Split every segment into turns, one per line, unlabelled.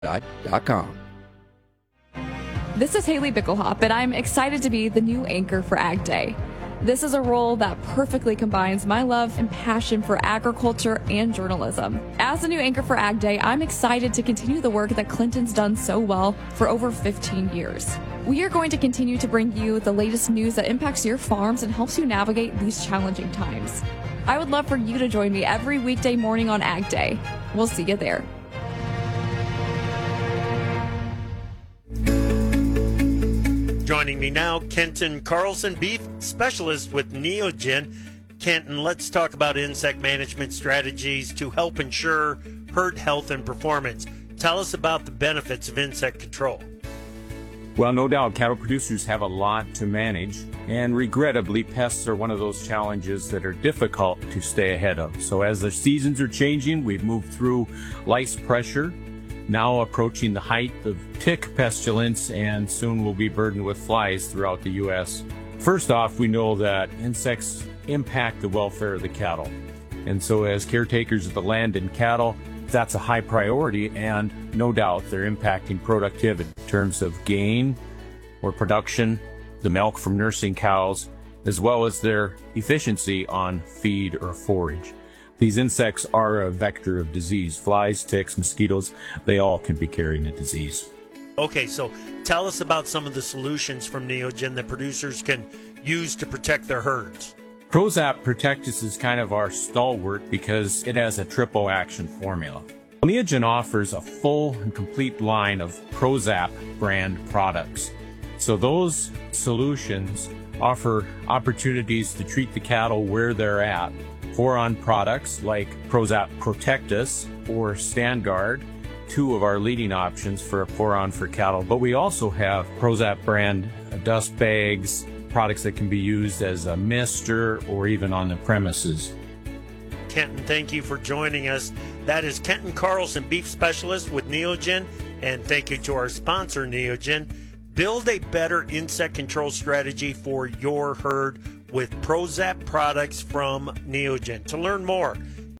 com.
This is Haley Bickelhop, and I'm excited to be the new anchor for Ag Day. This is a role that perfectly combines my love and passion for agriculture and journalism. As the new anchor for Ag Day, I'm excited to continue the work that Clinton's done so well for over 15 years. We are going to continue to bring you the latest news that impacts your farms and helps you navigate these challenging times. I would love for you to join me every weekday morning on Ag Day. We'll see you there.
Joining me now, Kenton Carlson, beef specialist with Neogen. Kenton, let's talk about insect management strategies to help ensure herd health and performance. Tell us about the benefits of insect control.
Well, no doubt, cattle producers have a lot to manage, and regrettably, pests are one of those challenges that are difficult to stay ahead of. So as the seasons are changing, we've moved through lice pressure, now approaching the height of tick pestilence, and soon we'll be burdened with flies throughout the U.S. First off, we know that insects impact the welfare of the cattle. And so as caretakers of the land and cattle, that's a high priority, and no doubt they're impacting productivity in terms of gain or production, the milk from nursing cows, as well as their efficiency on feed or forage. These insects are a vector of disease. Flies, ticks, mosquitoes, they all can be carrying a disease.
Okay, so tell us about some of the solutions from Neogen that producers can use to protect their herds.
Prozap Protectus is kind of our stalwart because it has a triple action formula. Neogen offers a full and complete line of Prozap brand products. So those solutions offer opportunities to treat the cattle where they're at. 4-on products like Prozap Protectus or StandGuard, two of our leading options for a 4-on for cattle. But we also have Prozap brand dust bags, products that can be used as a mister or even on the premises.
Kenton, thank you for joining us. That is Kenton Carlson, beef specialist with Neogen, and thank you to our sponsor, Neogen. Build a better insect control strategy for your herd with Prozap products from Neogen. To learn more,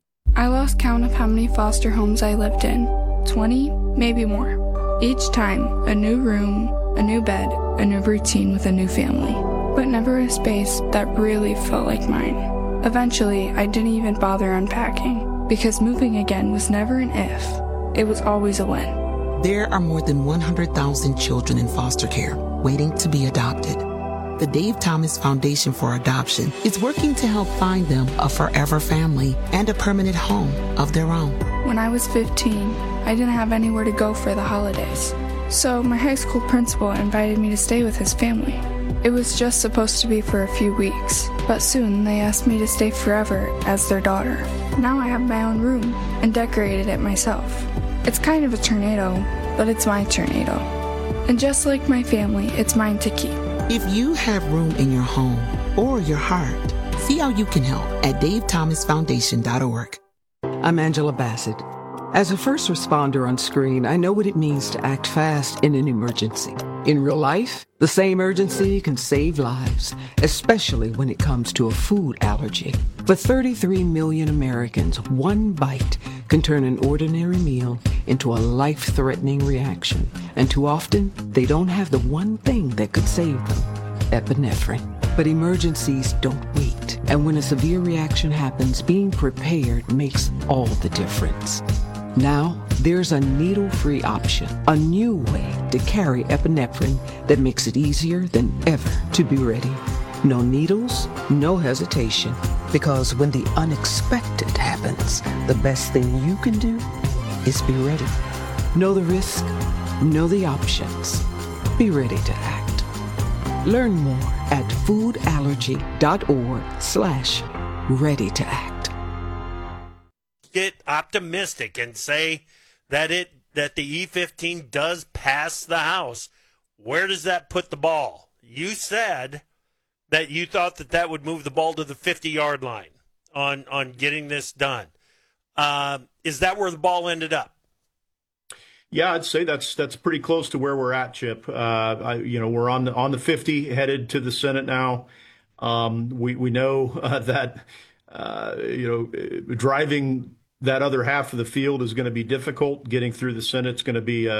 I lost count of how many foster homes I lived in. 20, maybe more. Each time, a new room, a new bed, a new routine with a new family. But never a space that really felt like mine. Eventually, I didn't even bother unpacking, because moving again was never an if. It was always a when.
There are more than 100,000 children in foster care waiting to be adopted. The Dave Thomas Foundation for Adoption is working to help find them a forever family and a permanent home of their own.
When I was 15, I didn't have anywhere to go for the holidays. So my high school principal invited me to stay with his family. It was just supposed to be for a few weeks, but soon they asked me to stay forever as their daughter. Now I have my own room and decorated it myself. It's kind of a tornado, but it's my tornado. And just like my family, it's mine to keep.
If you have room in your home or your heart, see how you can help at davethomasfoundation.org.
I'm Angela Bassett. As a first responder on screen, I know what it means to act fast in an emergency. In real life, the same urgency can save lives, especially when it comes to a food allergy. For 33 million Americans, one bite can turn an ordinary meal into a life-threatening reaction. And too often, they don't have the one thing that could save them, epinephrine. But emergencies don't wait. And when a severe reaction happens, being prepared makes all the difference. Now, there's a needle-free option, a new way to carry epinephrine that makes it easier than ever to be ready. No needles, no hesitation, because when the unexpected happens, the best thing you can do is be ready. Know the risk, know the options. Be ready to act. Learn more at foodallergy.org/ready to act.
Get optimistic and say that the E15 does pass the House. Where does that put the ball? You said that you thought that would move the ball to the 50-yard line on getting this done. Is that where the ball ended up?
Yeah, I'd say that's pretty close to where we're at, Chip. We're on the 50, headed to the Senate now. We know that driving that other half of the field is going to be difficult. Getting through the Senate's going to be